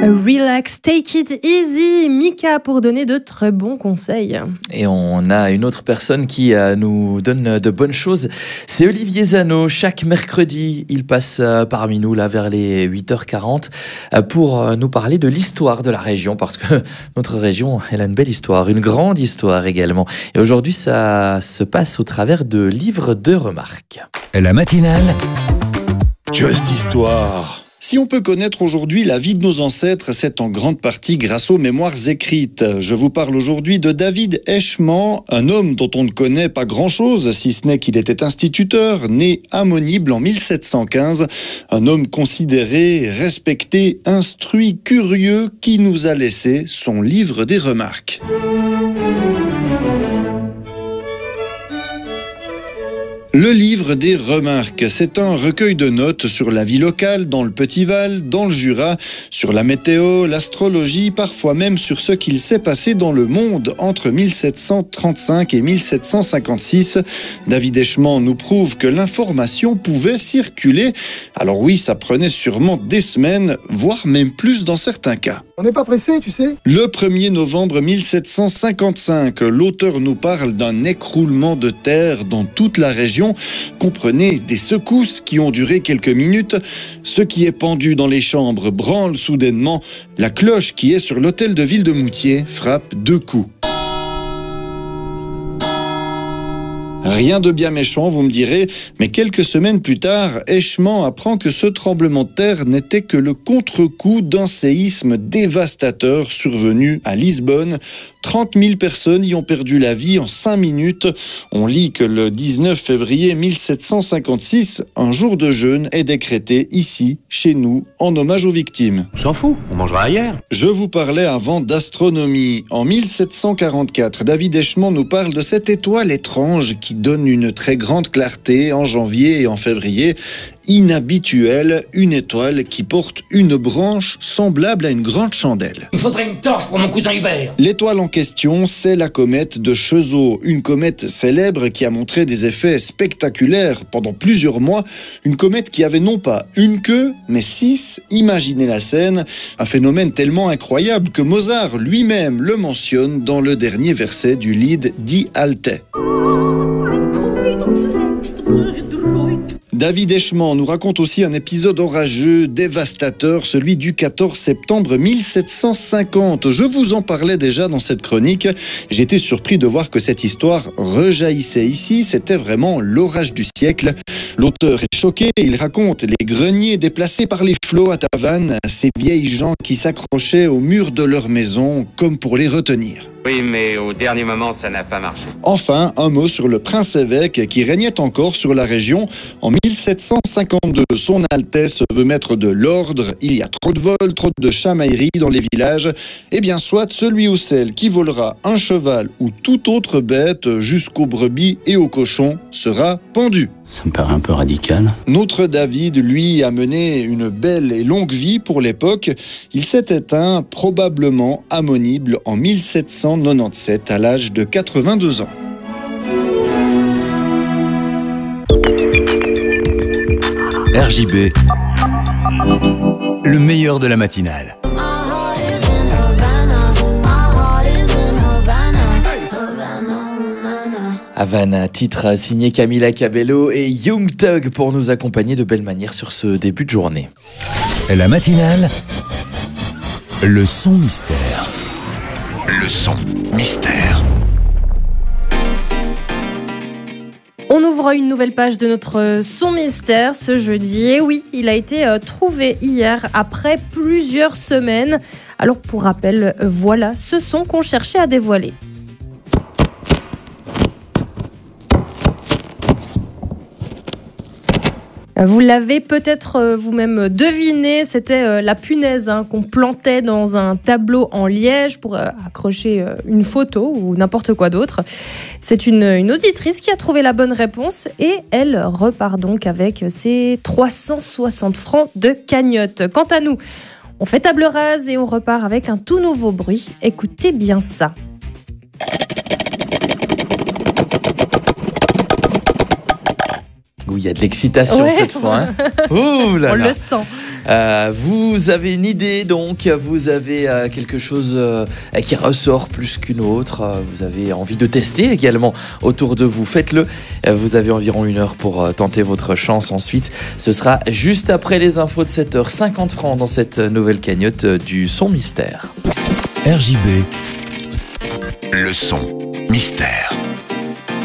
Relax, take it easy, Mika pour donner de très bons conseils. Et on a une autre personne qui nous donne de bonnes choses. C'est Olivier Zano. Chaque mercredi, il passe parmi nous là vers les 8h40 pour nous parler de l'histoire de la région, parce que notre région, elle a une belle histoire, une grande histoire également. Et aujourd'hui, ça se passe au travers de livres de remarques. La matinale Just Histoire. Si on peut connaître aujourd'hui la vie de nos ancêtres, c'est en grande partie grâce aux mémoires écrites. Je vous parle aujourd'hui de David Eschmann, un homme dont on ne connaît pas grand-chose, si ce n'est qu'il était instituteur, né à Monible en 1715. Un homme considéré, respecté, instruit, curieux, qui nous a laissé son livre des remarques. Le livre des remarques, c'est un recueil de notes sur la vie locale, dans le Petit-Val, dans le Jura, sur la météo, l'astrologie, parfois même sur ce qu'il s'est passé dans le monde entre 1735 et 1756. David Eschmann nous prouve que l'information pouvait circuler. Alors oui, ça prenait sûrement des semaines, voire même plus dans certains cas. On n'est pas pressé, tu sais. Le 1er novembre 1755, l'auteur nous parle d'un écroulement de terre dans toute la région. Comprenez, des secousses qui ont duré quelques minutes. Ce qui est pendu dans les chambres branle soudainement. La cloche qui est sur l'hôtel de ville de Moutier frappe 2 coups. Rien de bien méchant, vous me direz, mais quelques semaines plus tard, Eschmann apprend que ce tremblement de terre n'était que le contre-coup d'un séisme dévastateur survenu à Lisbonne. 30 000 personnes y ont perdu la vie en 5 minutes. On lit que le 19 février 1756, un jour de jeûne est décrété ici, chez nous, en hommage aux victimes. On s'en fout, on mangera ailleurs. Je vous parlais avant d'astronomie. En 1744, David Eschmann nous parle de cette étoile étrange qui donne une très grande clarté en janvier et en février. Inhabituelle, une étoile qui porte une branche semblable à une grande chandelle. Il faudrait une torche pour mon cousin Hubert. L'étoile en question, c'est la comète de Chezeaux, une comète célèbre qui a montré des effets spectaculaires pendant plusieurs mois. Une comète qui avait non pas une queue, mais 6. Imaginez la scène, un phénomène tellement incroyable que Mozart lui-même le mentionne dans le dernier verset du Lied Die Alte. David Eschmann nous raconte aussi un épisode orageux, dévastateur, celui du 14 septembre 1750. Je vous en parlais déjà dans cette chronique. J'étais surpris de voir que cette histoire rejaillissait ici. C'était vraiment l'orage du siècle. L'auteur est choqué. Il raconte les greniers déplacés par les flots à Tavannes, ces vieilles gens qui s'accrochaient au mur de leur maison comme pour les retenir. Oui, mais au dernier moment, ça n'a pas marché. Enfin, un mot sur le prince-évêque qui régnait encore sur la région. En 1752, son Altesse veut mettre de l'ordre. Il y a trop de vols, trop de chamailleries dans les villages. Eh bien, soit celui ou celle qui volera un cheval ou toute autre bête jusqu'aux brebis et aux cochons sera pendu. Ça me paraît un peu radical. Notre David, lui, a mené une belle et longue vie pour l'époque. Il s'est éteint probablement à Monible en 1797 à l'âge de 82 ans. RJB, le meilleur de la matinale. Havana, titre signé Camila Cabello et Young Thug pour nous accompagner de belle manière sur ce début de journée. La matinale, le son mystère. Le son mystère. On ouvre une nouvelle page de notre son mystère ce jeudi. Et oui, il a été trouvé hier après plusieurs semaines. Alors pour rappel, voilà ce son qu'on cherchait à dévoiler. Vous l'avez peut-être vous-même deviné, c'était la punaise qu'on plantait dans un tableau en liège pour accrocher une photo ou n'importe quoi d'autre. C'est une auditrice qui a trouvé la bonne réponse et elle repart donc avec ses 360 francs de cagnotte. Quant à nous, on fait table rase et on repart avec un tout nouveau bruit. Écoutez bien ça. Où il y a de l'excitation cette fois. Hein. Oh là On là. le sent. Vous avez une idée donc, vous avez quelque chose qui ressort plus qu'une autre, vous avez envie de tester également autour de vous, faites-le. Vous avez environ 1 heure pour tenter votre chance. Ensuite, ce sera juste après les infos de 7h, 50 francs dans cette nouvelle cagnotte du son mystère. RJB, le son mystère.